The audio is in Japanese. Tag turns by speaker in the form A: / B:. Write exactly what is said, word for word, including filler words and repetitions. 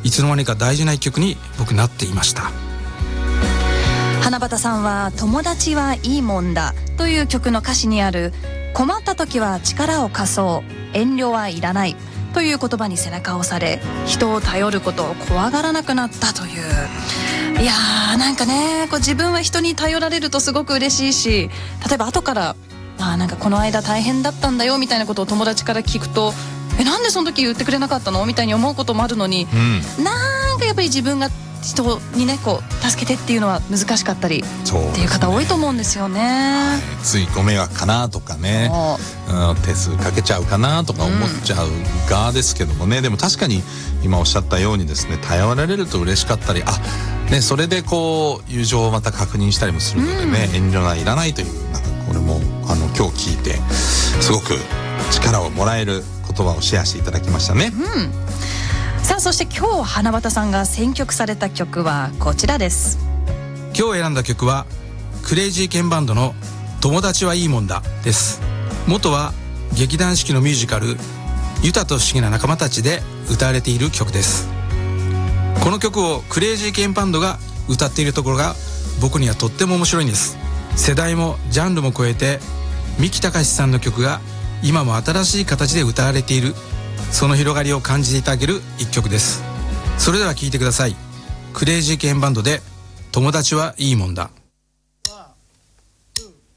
A: いつの間にか大事な一曲に僕なっていました。
B: 花畑さんは友達はいいもんだという曲の歌詞にある困った時は力を貸そう遠慮はいらないという言葉に背中を押され、人を頼ることを怖がらなくなったという。いやーなんかね、こう自分は人に頼られるとすごく嬉しいし、例えば後からあなんかこの間大変だったんだよみたいなことを友達から聞くと、えなんでその時言ってくれなかったのみたいに思うこともあるのに、うん、なんかやっぱり自分が人にねこう助けてっていうのは難しかったりっていう方多いと思うんですよね。はい、
C: ついご迷惑かなとかね、うん、手数かけちゃうかなとか思っちゃう側ですけどもね、うん、でも確かに今おっしゃったようにですね、頼られると嬉しかったり、あね、それでこう友情をまた確認したりもするのでね、うん、遠慮はいらないという、なんかこれもあの今日聞いてすごく力をもらえる言葉をシェアしていただきましたね。
B: うん、さあそして今日花畑さんが選曲された曲はこちらです。
A: 今日選んだ曲はクレイジーケンバンドの友達はいいもんだです。元は劇団四季のミュージカルユタと不思議な仲間たちで歌われている曲です。この曲をクレイジーケンバンドが歌っているところが僕にはとっても面白いんです。世代もジャンルも超えて三木隆さんの曲が今も新しい形で歌われている、その広がりを感じていただける一曲です。それでは聴いてください。クレイジーケンバンドで友達はいいもんだ。